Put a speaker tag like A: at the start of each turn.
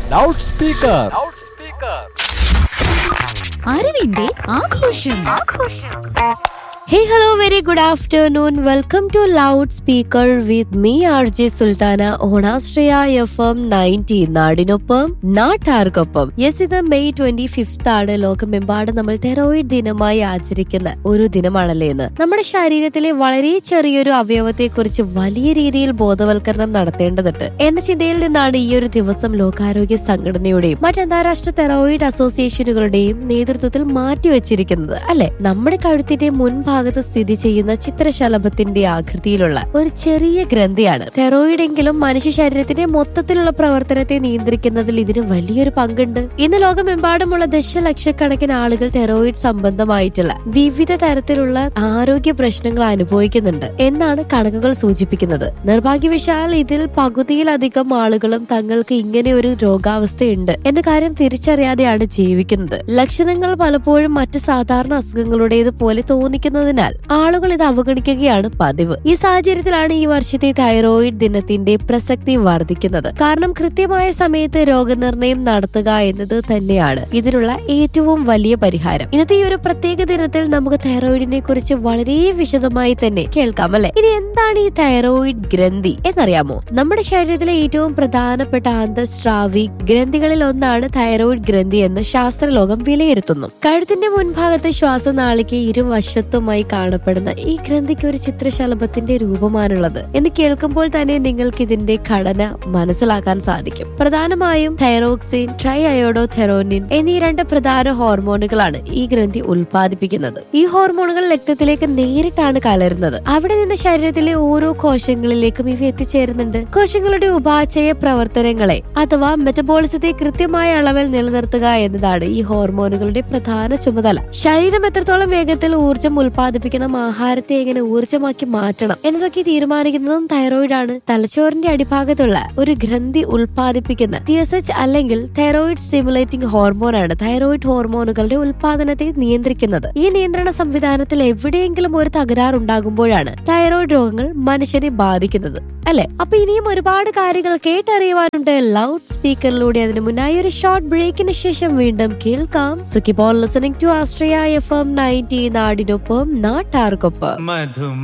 A: Loud speaker.
B: അറിവിന്റെ ആഘോഷം.
C: Hey, hello, very good afternoon. Welcome to Loudspeaker with me, RJ Sultana, on Astraya FM 90. നാടിനൊപ്പം നാട്ടാർക്കൊപ്പം. Yes, ഇത് May 25 ആണ്. ലോകമെമ്പാടും നമ്മൾ തെറോയിഡ് ദിനമായി ആചരിക്കുന്ന ഒരു ദിനമാണല്ലേ ഇന്ന്. നമ്മുടെ ശരീരത്തിലെ വളരെ ചെറിയൊരു അവയവത്തെ കുറിച്ച് വലിയ രീതിയിൽ ബോധവൽക്കരണം നടത്തേണ്ടതുണ്ട് എന്ന ചിന്തയിൽ നിന്നാണ് ഈ ഒരു ദിവസം ലോകാരോഗ്യ സംഘടനയുടെയും മറ്റ് അന്താരാഷ്ട്ര തെറോയിഡ് അസോസിയേഷനുകളുടെയും നേതൃത്വത്തിൽ മാറ്റിവെച്ചിരിക്കുന്നത് അല്ലെ. നമ്മുടെ കഴുത്തിന്റെ മുൻഭാഗത്ത് സ്ഥിതി ചെയ്യുന്ന ചിത്രശലഭത്തിന്റെ ആകൃതിയിലുള്ള ഒരു ചെറിയ ഗ്രന്ഥിയാണ് തെറോയിഡ്. എങ്കിലും മനുഷ്യ ശരീരത്തിന്റെ മൊത്തത്തിലുള്ള പ്രവർത്തനത്തെ നിയന്ത്രിക്കുന്നതിൽ ഇതിന് വലിയൊരു പങ്കുണ്ട്. ഇന്ന് ലോകമെമ്പാടുമുള്ള ദശലക്ഷക്കണക്കിന് ആളുകൾ തെറോയിഡ് സംബന്ധമായിട്ടുള്ള വിവിധ തരത്തിലുള്ള ആരോഗ്യ പ്രശ്നങ്ങൾ അനുഭവിക്കുന്നുണ്ട് എന്നാണ് കണക്കുകൾ സൂചിപ്പിക്കുന്നത്. നിർഭാഗ്യവശാൽ ഇതിൽ പകുതിയിലധികം ആളുകളും തങ്ങൾക്ക് ഇങ്ങനെ ഒരു രോഗാവസ്ഥയുണ്ട് എന്ന കാര്യം തിരിച്ചറിയാതെയാണ് ജീവിക്കുന്നത്. ലക്ഷണങ്ങൾ പലപ്പോഴും മറ്റ് സാധാരണ അസുഖങ്ങളുടേതുപോലെ തോന്നിക്കുന്നതിനാൽ ആളുകൾ ഇത് അവഗണിക്കുകയാണ് പതിവ്. ഈ സാഹചര്യത്തിലാണ് ഈ വർഷത്തെ തൈറോയിഡ് ദിനത്തിന്റെ പ്രസക്തി വർദ്ധിക്കുന്നത്. കാരണം കൃത്യമായ സമയത്ത് രോഗനിർണയം നടത്തുക എന്നത് തന്നെയാണ് ഇതിനുള്ള ഏറ്റവും വലിയ പരിഹാരം. ഇന്നത്തെ ഈ ഒരു പ്രത്യേക ദിനത്തിൽ നമുക്ക് തൈറോയിഡിനെ കുറിച്ച് വളരെ വിശദമായി തന്നെ കേൾക്കാം അല്ലെ. ഇനി എന്താണ് ഈ തൈറോയിഡ് ഗ്രന്ഥി എന്നറിയാമോ? നമ്മുടെ ശരീരത്തിലെ ഏറ്റവും പ്രധാനപ്പെട്ട അന്തസ്രാവി ഗ്രന്ഥികളിൽ ഒന്നാണ് തൈറോയിഡ് ഗ്രന്ഥി എന്ന് ശാസ്ത്രലോകം വിലയിരുത്തുന്നു. കഴുത്തിന്റെ മുൻഭാഗത്ത് ശ്വാസനാളിക്ക് ഇരുവശത്തുമായി കാണപ്പെടുന്ന ഈ ഗ്രന്ഥിക്ക് ഒരു ചിത്രശലഭത്തിന്റെ രൂപമാണുള്ളത് എന്ന് കേൾക്കുമ്പോൾ തന്നെ നിങ്ങൾക്ക് ഇതിന്റെ ഘടന മനസ്സിലാക്കാൻ സാധിക്കും. പ്രധാനമായും തൈറോക്സിൻ, ട്രൈ അയോഡോതെറോനിൻ എന്നീ രണ്ട് പ്രധാന ഹോർമോണുകളാണ് ഈ ഗ്രന്ഥി ഉൽപ്പാദിപ്പിക്കുന്നത്. ഈ ഹോർമോണുകൾ രക്തത്തിലേക്ക് നേരിട്ടാണ് കലരുന്നത്. അവിടെ നിന്ന് ശരീരത്തിലെ ഓരോ കോശങ്ങളിലേക്കും ഇവ എത്തിച്ചേരുന്നുണ്ട്. കോശങ്ങളുടെ ഉപാചയ പ്രവർത്തനങ്ങളെ അഥവാ മെറ്റബോളിസത്തെ കൃത്യമായ അളവിൽ നിലനിർത്തുക എന്നതാണ് ഈ ഹോർമോണുകളുടെ പ്രധാന ചുമതല. ശരീരം എത്രത്തോളം വേഗത്തിൽ ഊർജ്ജം ഉൽപ്പാദിപ്പിക്കണം, ആഹാരത്തെ എങ്ങനെ ഊർജ്ജമാക്കി മാറ്റണം എന്നതൊക്കെ തീരുമാനിക്കുന്നതും തൈറോയിഡ് ആണ്. തലച്ചോറിന്റെ അടിഭാഗത്തുള്ള ഒരു ഗ്രന്ഥി ഉൽപ്പാദിപ്പിക്കുന്ന TSH അല്ലെങ്കിൽ തൈറോയിഡ് സ്റ്റിമുലേറ്റിംഗ് ഹോർമോണാണ് തൈറോയിഡ് ഹോർമോണുകളുടെ ഉൽപാദനത്തെ നിയന്ത്രിക്കുന്നത്. ഈ നിയന്ത്രണ സംവിധാനത്തിൽ എവിടെയെങ്കിലും ഒരു തകരാറുണ്ടാകുമ്പോഴാണ് തൈറോയിഡ് രോഗങ്ങൾ മനുഷ്യനെ ബാധിക്കുന്നത് അല്ലെ. അപ്പൊ ഇനിയും ഒരുപാട് കാര്യങ്ങൾ കേട്ടറിയുവാനുണ്ട് ലൗഡ് സ്പീക്കറിലൂടെ. അതിനു മുന്നായി ഒരു ഷോർട്ട് ബ്രേക്കിന് ശേഷം വീണ്ടും കേൾക്കാം. So keep on listening to Astraya FM 90, നാടിനൊപ്പം നാട്ടാർക്കൊപ്പം.